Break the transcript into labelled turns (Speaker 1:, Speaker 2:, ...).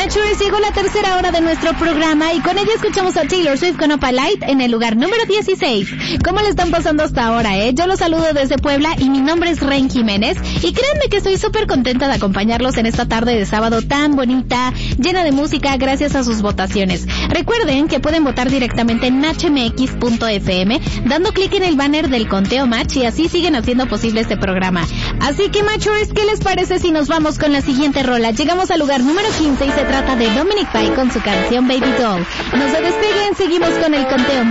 Speaker 1: Matchers, llegó la tercera hora de nuestro programa y con ella escuchamos a Taylor Swift con Opalite en el lugar número 16. ¿Cómo le están pasando hasta ahora, Yo los saludo desde Puebla y mi nombre es Ren Jiménez y créanme que estoy súper contenta de acompañarlos en esta tarde de sábado tan bonita, llena de música gracias a sus votaciones. Recuerden que pueden votar directamente en matchmx.fm dando clic en el banner del conteo Match y así siguen haciendo posible este programa. Así que Matchers, ¿qué les parece si nos vamos con la siguiente rola? Llegamos al lugar número 15 y se trata de Dominic Fike con su canción Baby Doll. No se despeguen, seguimos con el conteo.